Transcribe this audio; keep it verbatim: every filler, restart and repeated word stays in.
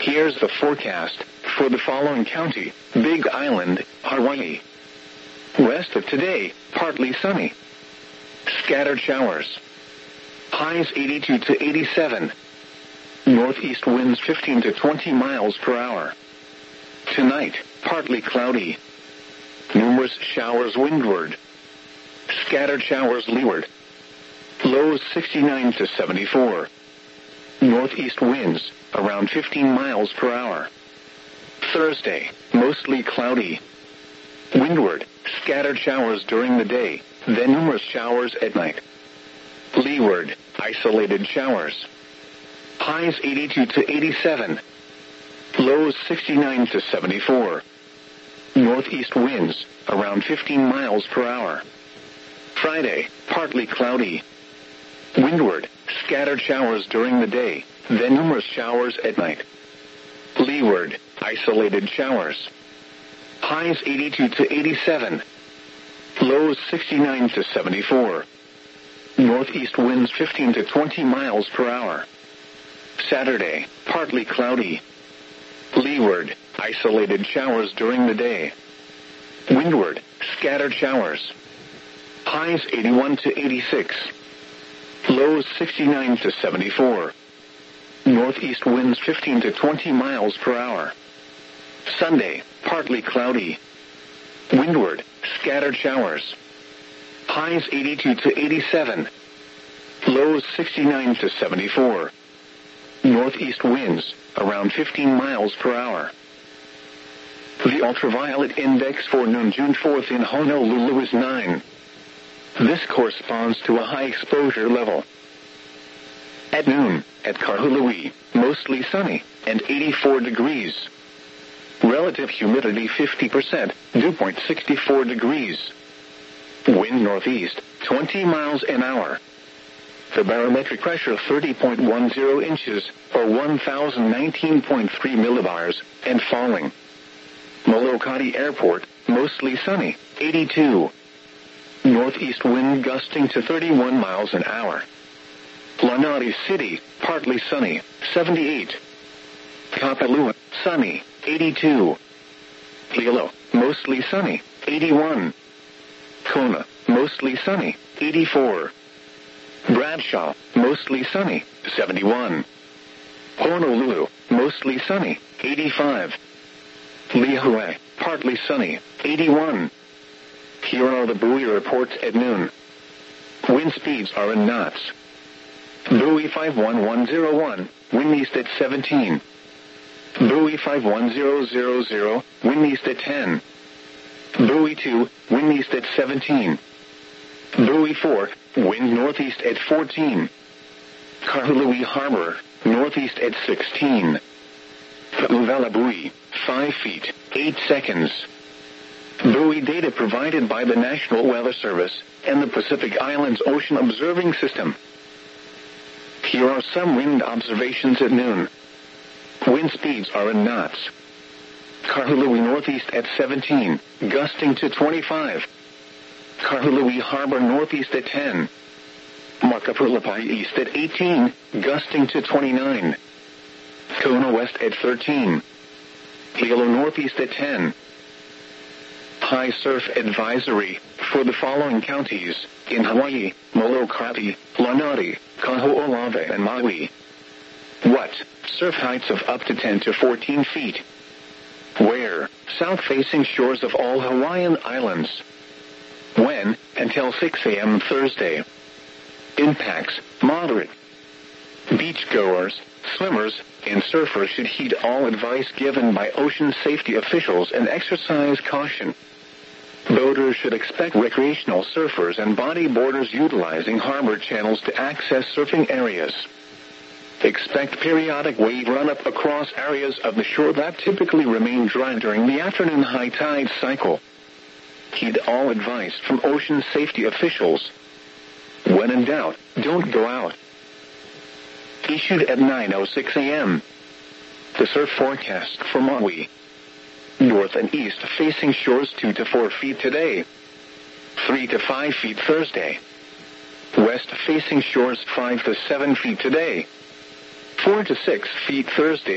Here's the forecast for the following county: Big Island, Hawaii. Rest of today, partly sunny. Scattered showers. Highs eighty-two to eighty-seven. Northeast winds fifteen to twenty miles per hour. Tonight, partly cloudy. Numerous showers windward. Scattered showers leeward. Lows sixty-nine to seventy-four. Northeast winds around fifteen miles per hour. Thursday, mostly cloudy. Windward, scattered showers during the day, then numerous showers at night. Leeward, isolated showers. Highs eighty-two to eighty-seven. Lows sixty-nine to seventy-four. Northeast winds around fifteen miles per hour. Friday, partly cloudy. Windward, scattered showers during the day, then numerous showers at night. Leeward, isolated showers. Highs eighty-two to eighty-seven. Lows sixty-nine to seventy-four. Northeast winds fifteen to twenty miles per hour. Saturday, partly cloudy. Leeward, isolated showers during the day. Windward, scattered showers. Highs eighty-one to eighty-six. Lows sixty-nine to seventy-four. Northeast winds fifteen to twenty miles per hour. Sunday, partly cloudy. Windward, scattered showers. Highs eighty-two to eighty-seven. Lows sixty-nine to seventy-four. Northeast winds around fifteen miles per hour. The ultraviolet index for noon June fourth in Honolulu is nine. This corresponds to a high exposure level. At noon, at Kahului, mostly sunny, and eighty-four degrees. Relative humidity fifty percent, dew point sixty-four degrees. Wind northeast, twenty miles an hour. The barometric pressure thirty point one zero inches, or one thousand nineteen point three millibars, and falling. Molokai Airport, mostly sunny, eighty-two. Northeast wind gusting to thirty-one miles an hour. Lanai City, partly sunny, seventy-eight. Kapalua, sunny, eighty-two. Hilo, mostly sunny, eighty-one. Kona, mostly sunny, eighty-four. Bradshaw, mostly sunny, seventy-one. Honolulu, mostly sunny, eighty-five. Lihue, partly sunny, eighty-one. Here are the buoy reports at noon. Wind speeds are in knots. Buoy five one one zero one, wind east at seventeen. Buoy five one zero zero zero, wind east at ten. Buoy two, wind east at seventeen. Buoy four, wind northeast at fourteen. Kahului Harbor, northeast at sixteen. Pu'uvela buoy, five feet, eight seconds. Buoy data provided by the National Weather Service and the Pacific Islands Ocean Observing System. Here are some wind observations at noon. Wind speeds are in knots. Kahului northeast at seventeen, gusting to twenty-five. Kahului Harbor northeast at ten. Makapulapai east at eighteen, gusting to twenty-nine. Kona west at thirteen. Hilo northeast at ten. High surf advisory for the following counties in Hawaii: Molokai, Lanai, Kaho'olawe, and Maui. What? Surf heights of up to ten to fourteen feet. Where? South-facing shores of all Hawaiian islands. When? Until six a.m. Thursday. Impacts: moderate. Beachgoers, swimmers, and surfers should heed all advice given by ocean safety officials and exercise caution. Boaters should expect recreational surfers and bodyboarders utilizing harbor channels to access surfing areas. Expect periodic wave run-up across areas of the shore that typically remain dry during the afternoon high tide cycle. Heed all advice from ocean safety officials. When in doubt, don't go out. Issued at nine oh six a.m. The surf forecast for Maui. North and east facing shores two to four feet today. three to five feet Thursday. West facing shores five to seven feet today. four to six feet Thursday.